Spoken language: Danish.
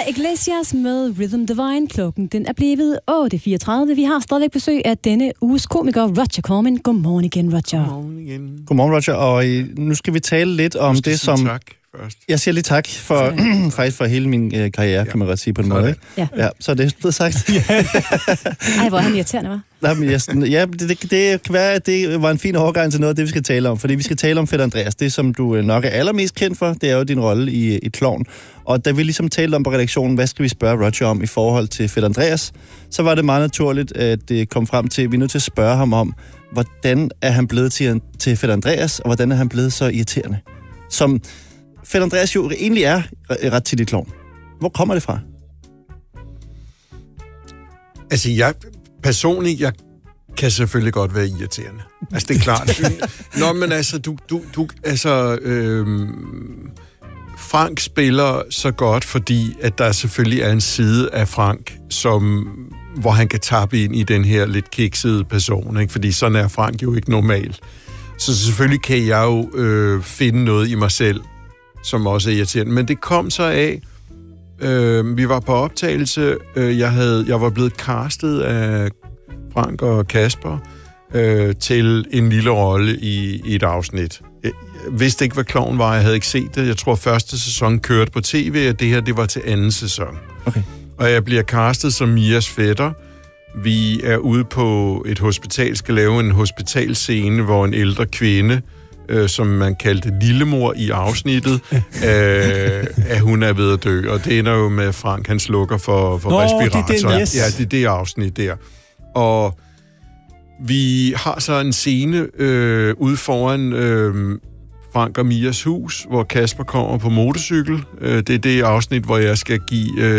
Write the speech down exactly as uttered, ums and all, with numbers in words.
Iglesias med Rhythm Divine. Klokken den er blevet otte fireogtredive. Vi har stadigvæk besøg af denne uges komiker, Roger Corman. Godmorgen igen, Roger. Godmorgen igen. Godmorgen, Roger. Og nu skal vi tale lidt om det, som... Tak først. Jeg siger lige tak for, faktisk for hele min øh, karriere, ja. Kan man godt sige på en måde. Ikke? Ja. Ja, så er det blevet sagt. Ej, hvor er han irriterende, hva'? Nej, men jeg, ja, det, det, det kan være, at det var en fin overgang til noget af det, vi skal tale om. Fordi vi skal tale om Fætter Andreas. Det, som du nok er allermest kendt for, det er jo din rolle i, i Klovn. Og da vi ligesom talte om på redaktionen, hvad skal vi spørge Roger om i forhold til Fætter Andreas, så var det meget naturligt, at det kom frem til, at vi er nødt til at spørge ham om, hvordan er han blevet til, til Fætter Andreas, og hvordan er han blevet så irriterende. Som Fætter Andreas jo egentlig er ret tit i Klovn. Hvor kommer det fra? Altså, jeg personligt, jeg kan selvfølgelig godt være irriterende. Altså, det er klart. Nå, men altså, du, du, du altså, øhm, Frank spiller så godt, fordi at der selvfølgelig er en side af Frank, som, hvor han kan tappe ind i den her lidt kiksede person, ikke? Fordi sådan er Frank jo ikke normal. Så selvfølgelig kan jeg jo øh, finde noget i mig selv, som også er irriterende. Men det kom så af, øh, vi var på optagelse, øh, jeg, havde, jeg var blevet castet af Frank og Kasper øh, til en lille rolle i, i et afsnit. Jeg vidste ikke, hvad Klovn var, jeg havde ikke set det. Jeg tror, første sæson kørte på tv, og det her, det var til anden sæson. Okay. Og jeg bliver castet som Mias fætter. Vi er ude på et hospital, skal lave en hospitalscene, hvor en ældre kvinde, øh, som man kaldte lillemor i afsnittet, øh, at hun er ved at dø. Og det ender jo med Frank, han slukker for, for Nå, respirator. det er den, yes. Ja, det er det afsnit der. Og vi har så en scene øh, ude foran øh, Frank og Mias hus, hvor Kasper kommer på motorcykel. Øh, det er det afsnit, hvor jeg skal give... Øh,